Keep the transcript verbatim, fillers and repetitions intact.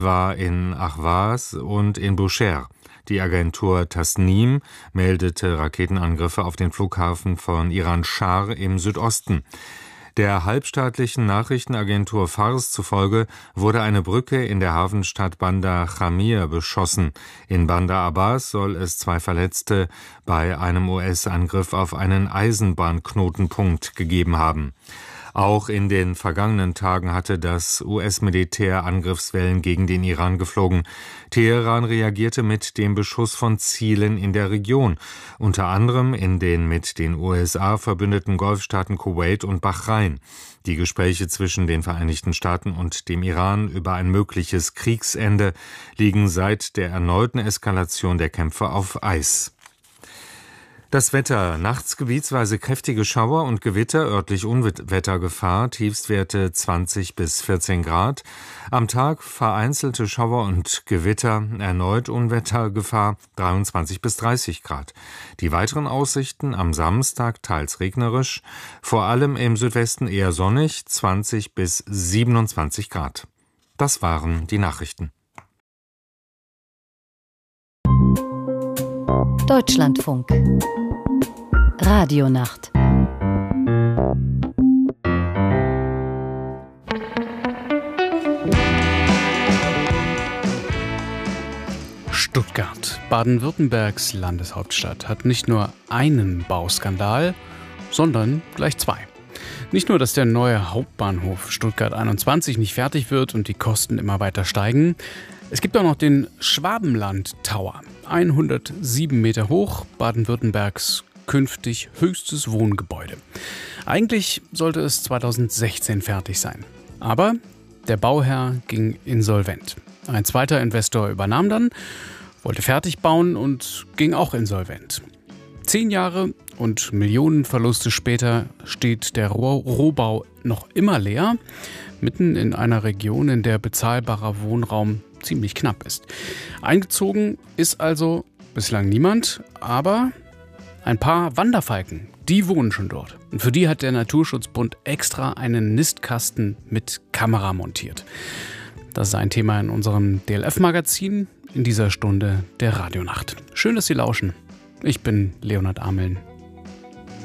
war in Ahvaz und in Bushehr. Die Agentur Tasnim meldete Raketenangriffe auf den Flughafen von Iran-Schar im Südosten. Der halbstaatlichen Nachrichtenagentur Fars zufolge wurde eine Brücke in der Hafenstadt Bandar Khamir beschossen. In Bandar Abbas soll es zwei Verletzte bei einem U S-Angriff auf einen Eisenbahnknotenpunkt gegeben haben. Auch in den vergangenen Tagen hatte das U S-Militär Angriffswellen gegen den Iran geflogen. Teheran reagierte mit dem Beschuss von Zielen in der Region, unter anderem in den mit den U S A verbündeten Golfstaaten Kuwait und Bahrain. Die Gespräche zwischen den Vereinigten Staaten und dem Iran über ein mögliches Kriegsende liegen seit der erneuten Eskalation der Kämpfe auf Eis. Das Wetter: Nachts gebietsweise kräftige Schauer und Gewitter, örtlich Unwettergefahr, Tiefstwerte zwanzig bis vierzehn Grad. Am Tag vereinzelte Schauer und Gewitter, erneut Unwettergefahr, dreiundzwanzig bis dreißig Grad. Die weiteren Aussichten: am Samstag teils regnerisch, vor allem im Südwesten eher sonnig, zwanzig bis siebenundzwanzig Grad. Das waren die Nachrichten. Deutschlandfunk Radionacht. Stuttgart, Baden-Württembergs Landeshauptstadt, hat nicht nur einen Bauskandal, sondern gleich zwei. Nicht nur, dass der neue Hauptbahnhof Stuttgart einundzwanzig nicht fertig wird und die Kosten immer weiter steigen, es gibt auch noch den Schwabenland Tower, hundertsieben Meter hoch, Baden-Württembergs künftig höchstes Wohngebäude. Eigentlich sollte es zweitausendsechzehn fertig sein. Aber der Bauherr ging insolvent. Ein zweiter Investor übernahm dann, wollte fertig bauen und ging auch insolvent. Zehn Jahre und Millionenverluste später steht der Roh- Rohbau noch immer leer, mitten in einer Region, in der bezahlbarer Wohnraum ziemlich knapp ist. Eingezogen ist also bislang niemand, aber ein paar Wanderfalken, die wohnen schon dort. Und für die hat der Naturschutzbund extra einen Nistkasten mit Kamera montiert. Das ist ein Thema in unserem D L F-Magazin in dieser Stunde der Radionacht. Schön, dass Sie lauschen. Ich bin Leonhard Ameln.